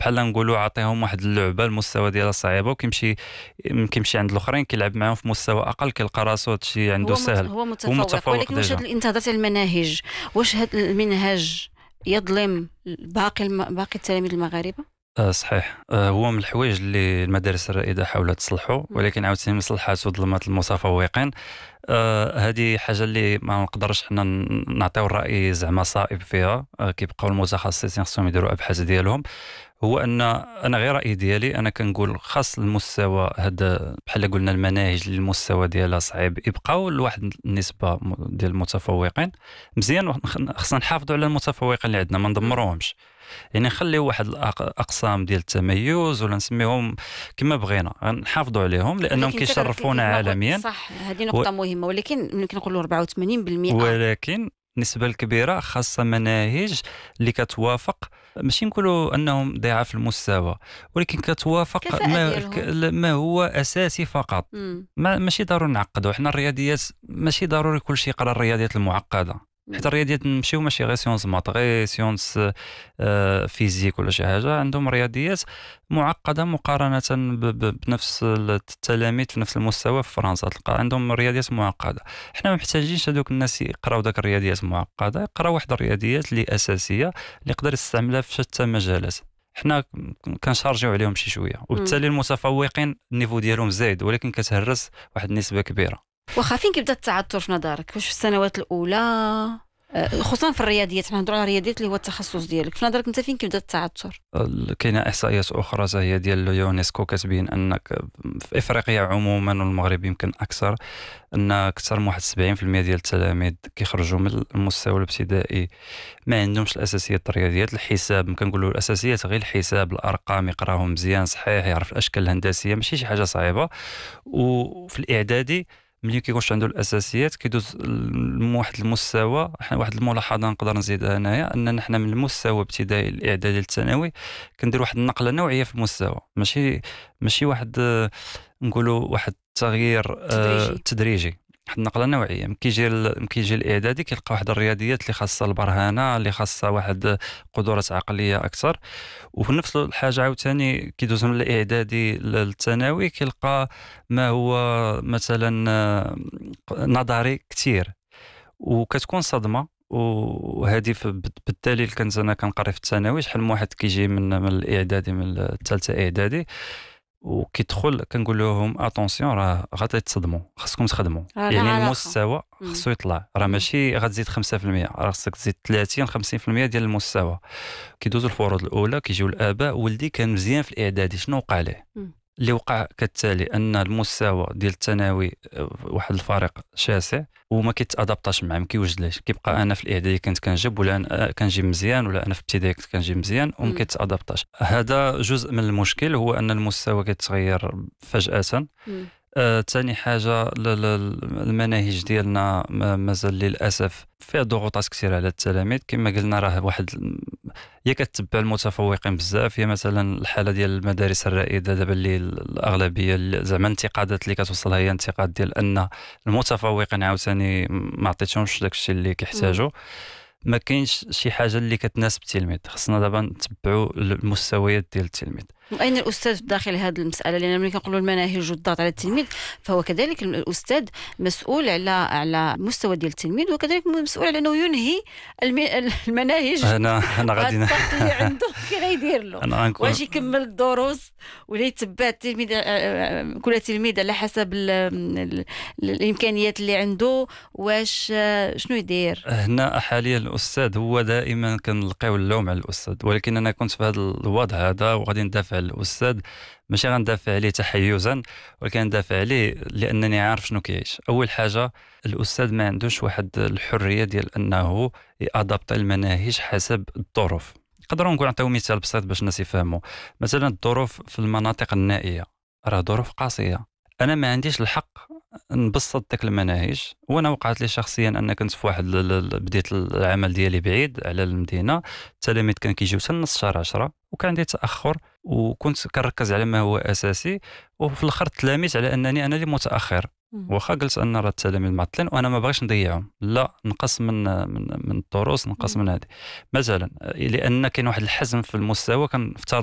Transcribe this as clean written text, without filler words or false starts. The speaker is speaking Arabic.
بحال نقولوا عطيهم واحد اللعبه المستوى ديالها صعيبه، كيمشي عند الاخرين كيلعب معاهم في مستوى اقل كيلقى راسو هادشي عنده سهل. هو هو متفوق، متفوق ولكن واش ديجا. هاد انت هضرتي على المناهج، واش هاد المنهج يظلم باقي التلاميذ المغاربه؟ صحيح. هو من الحوايج اللي المدارس الرائدة حاولت تصلحوا، مم. ولكن عاوتاني مصلحات وظلمات المتفوقين. هذه حاجة اللي ما نقدرش حنا نعطيو الرأي زعما صائب فيها. كيبقاو المتخصصين خصهم يديروا أبحاث ديالهم. هو أن أنا غير رأيي ديالي، أنا كنقول خاص المستوى هذا بحال قلنا المناهج اللي المستوى ديالها صعيب يبقاو لواحد النسبة ديال المتفوقين مزيان. خصنا نحافظوا على المتفوقين اللي عندنا، ما مم. ندمروهمش. يعني نخليو واحد الأقسام ديال التميز ولا نسميهم كما بغينا، نحافظوا عليهم لأنهم ولكن انت كيشرفونا كما قلت عالميا. صح، هذه و... نقطه مهمه، ولكن ملي كنقولوا 84%. ولكن النسبة الكبيرة خاصة مناهج اللي كتوافق، ماشي نقولوا أنهم ضعاف المستوى، ولكن كتوافق كفاءه ديالهم. ما هو أساسي فقط. مم. ماشي ضروري نعقدوا حنا الرياضيات، ماشي ضروري كل شيء يقرا الرياضيات المعقدة. حتى مم. الرياضيات نمشيو ماشي غير سيونس مات، غير سيونس فيزيك ولا شي حاجة، عندهم رياضيات معقدة مقارنة بنفس التلاميذ في نفس المستوى في فرنسا، تلقى عندهم رياضيات معقدة. حنا ما محتاجينش هذوك الناس يقراو داك الرياضيات المعقدة، يقراو واحد الرياضيات اللي أساسية اللي يقدر يستعملها في شتى مجالات. حنا كنشارجيو عليهم شي شوية، مم. وبالتالي المتفوقين النيفو ديالهم زايد، ولكن كتهرس واحد النسبة كبيرة. واخا فين كيبدا التعثر في نظرك؟ واش في السنوات الاولى، خصوصا في الرياضيات؟ حنا نهضروا على الرياضيات اللي هو التخصص ديالك، في نظرك انت فين كيبدا التعثر؟ كاينه احصائيات اخرى حتى هي ديال اليونسكو كتبين انك في افريقيا عموما والمغرب يمكن اكثر، ان اكثر من 71% ديال التلاميذ كيخرجوا من المستوى الابتدائي ما عندهمش الاساسيات الرياضيات. الحساب كنقولوا الاساسيات غير الحساب، الارقام يقراهم مزيان صحيح، يعرف الاشكال الهندسيه ماشي شي حاجه صعيبه. وفي الاعدادي ملي كيكونش عنده الاساسيات كيدوز لواحد المستوى. واحد الملاحظه نقدر نزيدها هنايا، ان نحن من المستوى الابتدائي الاعدادي للثانوي كندير واحد النقله نوعيه في المستوى، ماشي واحد نقولوا واحد التغيير تدريجي. تدريجي، واحد النقله نوعيه. مكيجي الاعدادي كيلقى واحد الرياضيات اللي خاصه البرهنه، اللي خاصه واحد قدرات عقليه اكثر. وفي نفس الحاجه عاوتاني كيدوز من الاعدادي للثانوي كيلقى ما هو مثلا نظري كثير، وكتكون صدمه. وهذه بالدليل كنت انا كنقري في الثانوي، شحال من واحد كيجي من الاعدادي، من الثالثه اعدادي، وكيدخل كنقول لهم اتونسيون راه غادي تصدموا، خاصكم تخدموا. لا يعني علاقه. المستوى مم. خصو يطلع، راه مم. ماشي غتزيد 5%، راه خصك تزيد 30 50% ديال المستوى. كيدوزوا الفروض الاولى كيجيو الاباء، ولدي كان مزيان في الاعدادي شنو وقع ليه؟ مم. اللي وقع كالتالي ان المستوى ديال الثانوي واحد الفارق شاسع، وما كيتادابطاش معاه، ما كيوجدليش. كيبقى انا في الاعدادي كنت كنجيب، ولا أنا كنجيب مزيان، ولا انا في ابتدائي كنت كنجيب مزيان، وما مم. كيتادابطاش. هذا جزء من المشكل، هو ان المستوى كيتغير فجأة. مم. ثاني حاجة المناهج ديالنا مازال للأسف فيها ضغوطات كثيرة على التلاميذ. كما قلنا راه واحد يا كتبع المتفوقين بزاف، يا مثلا الحالة ديال المدارس الرائدة دابا اللي الأغلبية زعما الانتقادات اللي كتوصلها هي انتقاد ديال أن المتفوقين عاوتاني ما عطيتهمش داك الشيء اللي مم. كيحتاجوا. ما كاينش شي حاجة اللي كتناسب التلميذ. خصنا دابا نتبعوا المستويات ديال التلميذ. أين الأستاذ داخل هذه المسألة؟ لأن ملي كنقولوا المناهج والضغط على التلميذ، فهو كذلك الأستاذ مسؤول على المستوى ديال التلميذ، وكذلك مسؤول على أنه ينهي المناهج أنا غادي والضغط اللي عنده كي غيدير له. أنا غنكون واش يكمل الدروس ولا يتبع التلميذ، كل تلميذ على حسب الإمكانيات اللي عنده؟ واش شنو يدير؟ هنا حاليا الاستاذ هو دائما كنلقاو اللوم على الاستاذ، ولكن انا كنت في هذا الوضع هذا وغادي ندافع على الاستاذ. ماشي غندافع عليه تحيزا، ولكن ندافع عليه لانني عارف شنو كيعيش. اول حاجه الاستاذ ما عندوش واحد الحريه ديال انه يادابط المناهج حسب الظروف. نقدروا نعطيو مثال بسيط باش الناس يفهموا. مثلا الظروف في المناطق النائيه راه ظروف قاسيه، انا ما عنديش الحق نبسط داك المناهج. وانا وقعت لي شخصيا ان كنت في واحد بديت العمل ديالي بعيد على المدينه، التلاميذ كان كيجيو حتى نص شهر 10، وكان عندي تاخر، وكنت كنركز على ما هو اساسي. وفي الاخر تلاميذ على انني انا اللي متاخر، واخا قلت ان راه التلاميذ معطلين وانا ما بغيتش نضيعهم، لا نقص من الدروس، نقص من هذه مثلا، لان كاين واحد الحزم في المستوى كنفترض